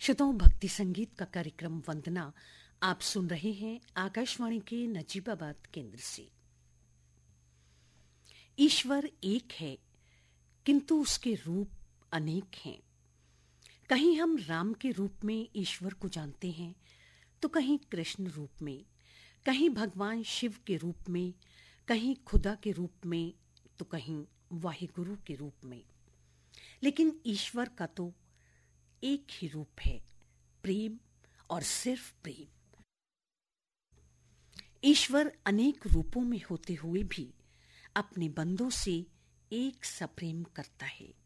श्रोताओं, भक्ति संगीत का कार्यक्रम वंदना आप सुन रहे हैं आकाशवाणी के नजीबाबाद केंद्र से। ईश्वर एक है किंतु उसके रूप अनेक हैं। कहीं हम राम के रूप में ईश्वर को जानते हैं तो कहीं कृष्ण रूप में, कहीं भगवान शिव के रूप में, कहीं खुदा के रूप में तो कहीं वाहिगुरु के रूप में। लेकिन ईश्वर का तो एक ही रूप है, प्रेम और सिर्फ प्रेम। ईश्वर अनेक रूपों में होते हुए भी अपने बंदों से एक सा प्रेम करता है।